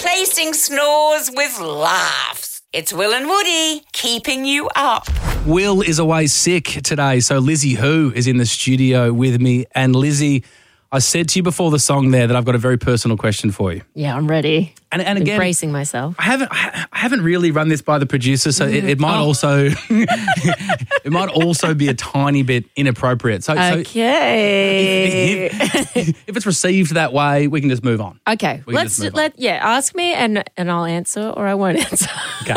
replacing snores with laughs. It's Will and Woody keeping you up. Will is away sick today, so Lizzie Who is in the studio with me. And Lizzie, I said to you before the song there that I've got a very personal question for you. Yeah, I'm ready. And again, bracing myself. I haven't really run this by the producer, so it might also it might also be a tiny bit inappropriate. So Okay. if it's received that way, we can just move on. Okay. Ask me and I'll answer or I won't answer. Okay.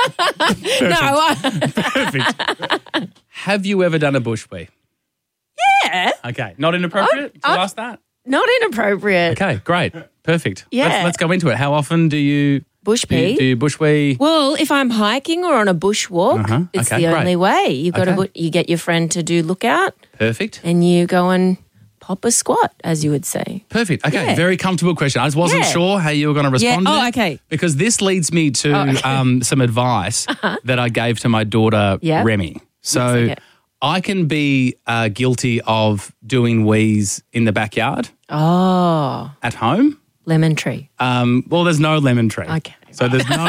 Perfect. Have you ever done a bush wee? Yeah. Okay. Not inappropriate to ask that? Not inappropriate. Okay, great. Perfect. Yeah. Let's go into it. How often do you Bush pee? Do you bush wee? Well, if I'm hiking or on a bushwalk, it's Okay, the only way. Okay. You get your friend to do lookout Perfect. and you go and pop a squat, as you would say. Perfect. Okay, Yeah. very comfortable question. I just wasn't sure how you were going to respond to Oh, it. okay. Because this leads me to some advice that I gave to my daughter, Yeah. Remy. So okay. I can be guilty of doing wees in the backyard Oh, at home. lemon tree. Well, there's no lemon tree. Okay. So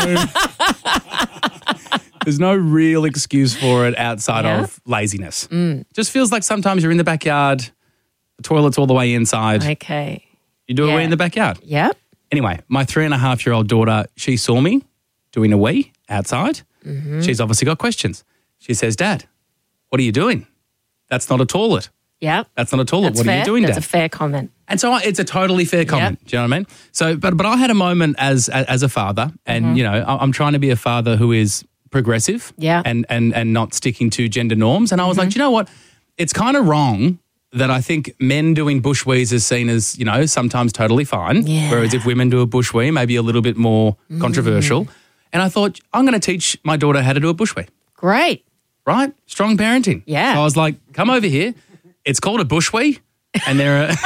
there's no real excuse for it outside of laziness. Just feels like sometimes you're in the backyard, the toilet's all the way inside. Okay. You do a wee Yeah. in the backyard. Yep. Anyway, my 3.5-year-old daughter, she saw me doing a wee outside. Mm-hmm. She's obviously got questions. She says, Dad, what are you doing? That's not a toilet. Yep. That's not a toilet. That's What fair. are you doing, That's Dad? a fair comment. And so it's a totally fair comment. Yep. Do you know what I mean? So, but I had a moment as a father, and Mm-hmm. you know, I'm trying to be a father who is progressive, Yeah. and not sticking to gender norms. And I was like, do you know what? It's kind of wrong that I think men doing bush wees is seen as, you know, sometimes totally fine. Yeah. Whereas if women do a bush wee, maybe a little bit more controversial. And I thought, I'm going to teach my daughter how to do a bush wee. Great. Right? Strong parenting. Yeah. So I was like, come over here. It's called a bush wee. And there are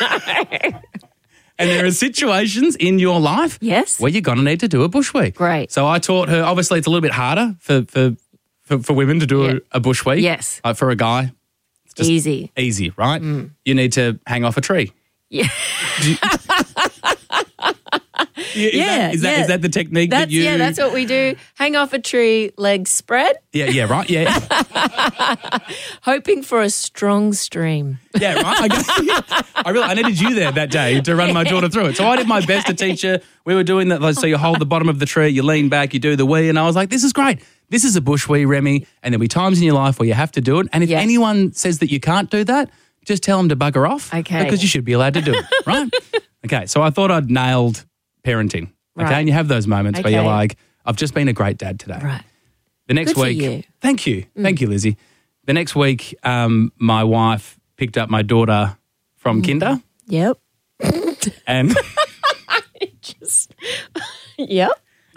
and there are situations in your life Yes. where you're going to need to do a bush wee. Great. So I taught her, obviously it's a little bit harder for women to do a bush wee. Yes. Like for a guy, it's just Easy. easy, right? You need to hang off a tree. Yeah. Is that the technique that you... Yeah, that's what we do. Hang off a tree, legs spread, Yeah, right, yeah. hoping for a strong stream. Yeah, right. I needed you there that day to run my daughter through it. So I did my best to teach her. We were doing that. Like, so you hold the bottom of the tree, you lean back, you do the wee. And I was like, this is great. This is a bush wee, Remy. And there'll be times in your life where you have to do it. And if anyone says that you can't do that, just tell them to bugger off. Okay. Because you should be allowed to do it, right? Okay, so I thought I'd nailed parenting. Okay, Right. and you have those moments where you're Okay. like, I've just been a great dad today. Right. The next Good for week, you. thank you, Lizzie. The next week, my wife picked up my daughter from kinder, Yep. and Yep.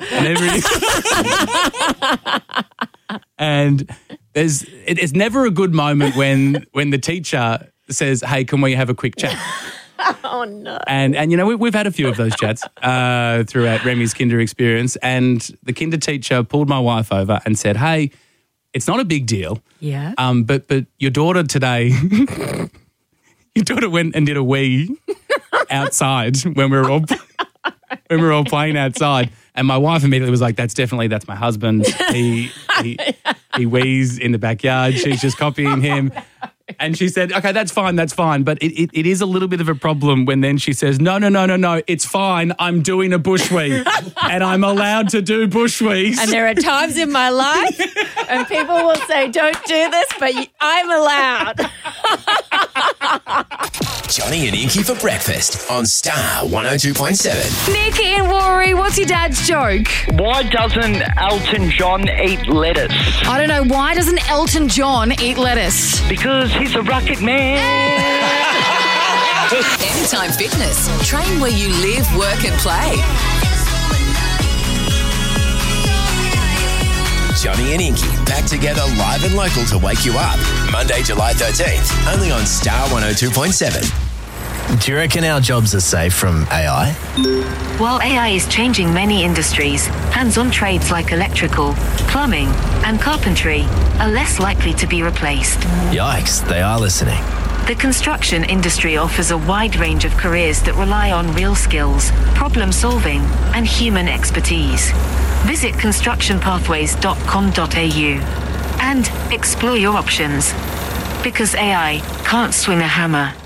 and it's never a good moment when the teacher says, "Hey, can we have a quick chat?" Oh, no. And you know, we've had a few of those chats throughout Remy's kinder experience, and the kinder teacher pulled my wife over and said, "Hey, it's not a big deal. Yeah. But your daughter today, your daughter went and did a wee outside when we were all playing outside." And my wife immediately was like, that's my husband. He wees in the backyard. She's just copying him." And she said, okay, that's fine. But it is a little bit of a problem when then she says, no, it's fine. I'm doing a bush wee and I'm allowed to do bush wees. And there are times in my life and people will say, don't do this, but I'm allowed. Johnny and Inky for breakfast on Star 102.7. Nikki and Rory, what's your dad's joke? Why doesn't Elton John eat lettuce? I don't know. Why doesn't Elton John eat lettuce? Because he's a rocket man. Anytime Fitness. Train where you live, work and play. Johnny and Inky back together live and local to wake you up. Monday, July 13th, only on Star 102.7. Do you reckon our jobs are safe from AI? While AI is changing many industries, hands-on trades like electrical, plumbing, and carpentry are less likely to be replaced. Yikes, they are listening. The construction industry offers a wide range of careers that rely on real skills, problem solving, and human expertise. Visit constructionpathways.com.au and explore your options. Because AI can't swing a hammer,